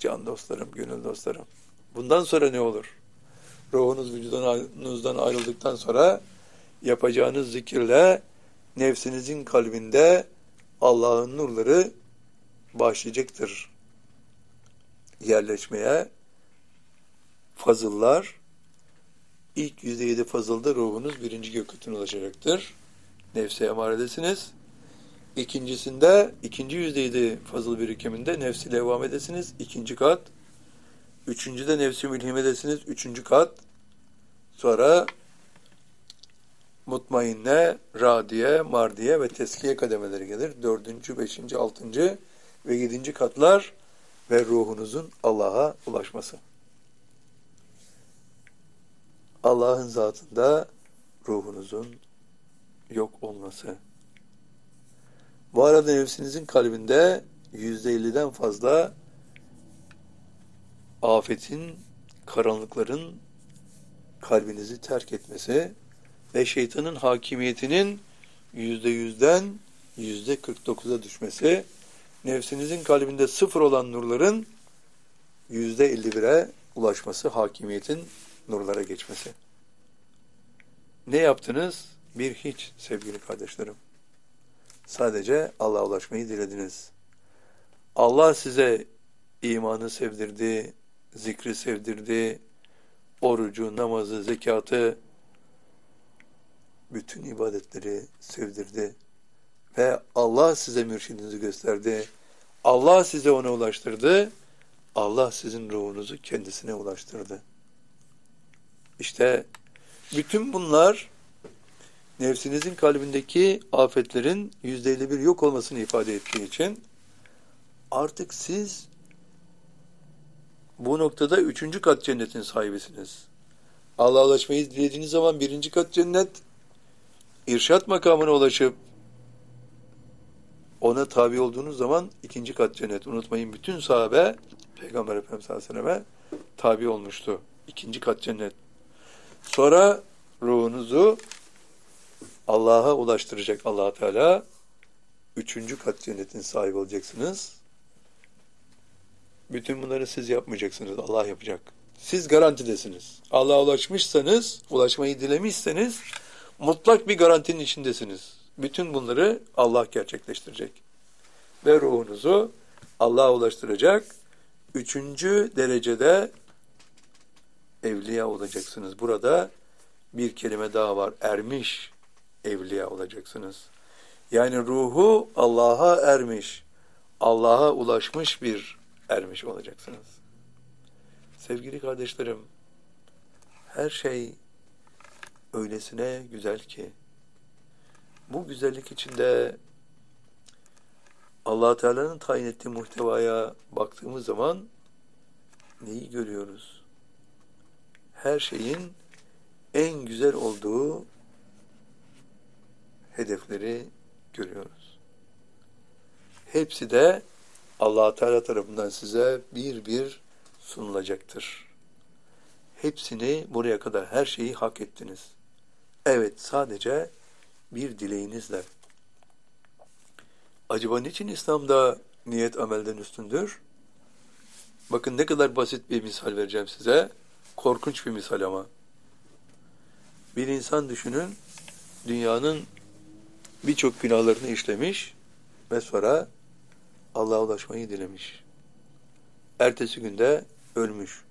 can dostlarım, gönül dostlarım. Bundan sonra ne olur? Ruhunuz vücudunuzdan ayrıldıktan sonra yapacağınız zikirle nefsinizin kalbinde Allah'ın nurları başlayacaktır yerleşmeye. Fazıllar, ilk %7 fazılda ruhunuz birinci gökyüzüne ulaşacaktır. Nefse emaredesiniz. İkincisinde, ikinci %7 fazıl birikiminde nefsi levvam edesiniz. İkinci kat. Üçüncüde nefsi mülhim edesiniz. Üçüncü kat. Sonra mutmainne, radiye, mardiye ve teskiye kademeleri gelir. Dördüncü, beşinci, altıncı ve yedinci katlar ve ruhunuzun Allah'a ulaşması. Allah'ın zatında ruhunuzun yok olması. Bu arada nefsinizin kalbinde %50'den fazla afetin, karanlıkların kalbinizi terk etmesi ve şeytanın hakimiyetinin %100'den %49'a düşmesi, nefsinizin kalbinde sıfır olan nurların %51'e ulaşması, hakimiyetin nurlara geçmesi. Ne yaptınız? Bir hiç sevgili kardeşlerim. Sadece Allah'a ulaşmayı dilediniz. Allah size imanı sevdirdi, zikri sevdirdi, orucu, namazı, zekatı, bütün ibadetleri sevdirdi. Ve Allah size mürşidinizi gösterdi. Allah size ona ulaştırdı. Allah sizin ruhunuzu kendisine ulaştırdı. İşte bütün bunlar nefsinizin kalbindeki afetlerin %51 yok olmasını ifade ettiği için artık siz bu noktada 3. kat cennetin sahibisiniz. Allah'a ulaşmayı dilediğiniz zaman 1. kat cennet, irşat makamına ulaşıp ona tabi olduğunuz zaman 2. kat cennet. Unutmayın, bütün sahabe Peygamber Efendimiz sallallahu aleyhi ve selleme tabi olmuştu. 2. kat cennet. Sonra ruhunuzu Allah'a ulaştıracak Allah Teala. 3. kat cennetin sahibi olacaksınız. Bütün bunları siz yapmayacaksınız. Allah yapacak. Siz garantidesiniz. Allah'a ulaşmışsanız, ulaşmayı dilemişseniz mutlak bir garantinin içindesiniz. Bütün bunları Allah gerçekleştirecek. Ve ruhunuzu Allah'a ulaştıracak. 3. derecede evliya olacaksınız. Burada bir kelime daha var. Ermiş evliya olacaksınız. Yani ruhu Allah'a ermiş, Allah'a ulaşmış bir ermiş olacaksınız. Sevgili kardeşlerim, her şey öylesine güzel ki, bu güzellik içinde Allah Teala'nın tayin ettiği muhtevaya baktığımız zaman neyi görüyoruz? Her şeyin en güzel olduğu hedefleri görüyoruz. Hepsi de Allah Teala tarafından size bir bir sunulacaktır. Hepsini buraya kadar her şeyi hak ettiniz. Evet, sadece bir dileğinizle. Acaba niçin İslam'da niyet amelden üstündür? Bakın ne kadar basit bir misal vereceğim size. Korkunç bir misal ama. Bir insan düşünün, dünyanın birçok günahlarını işlemiş ve sonra Allah'a ulaşmayı dilemiş. Ertesi günde ölmüş.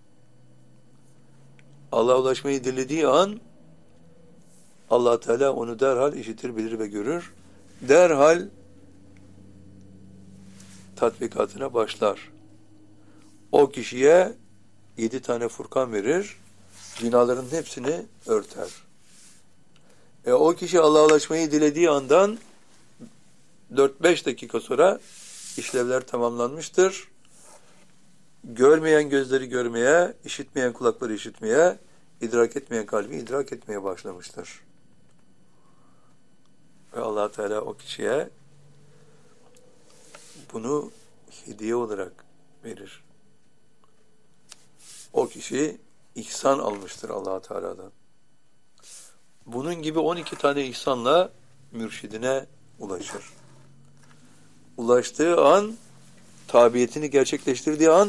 Allah'a ulaşmayı dilediği an Allah Teala onu derhal işitir, bilir ve görür. Derhal tatbikatına başlar. O kişiye 7 tane Furkan verir, günahların hepsini örter. O kişi Allah'a ulaşmayı dilediği andan 4-5 dakika sonra işlevler tamamlanmıştır. Görmeyen gözleri görmeye, işitmeyen kulakları işitmeye, idrak etmeyen kalbi idrak etmeye başlamıştır. Ve Allah Teala o kişiye bunu hediye olarak verir. O kişi ihsan almıştır Allah Teala'dan. Bunun gibi 12 tane ihsanla mürşidine ulaşır. Ulaştığı an, tabiyetini gerçekleştirdiği an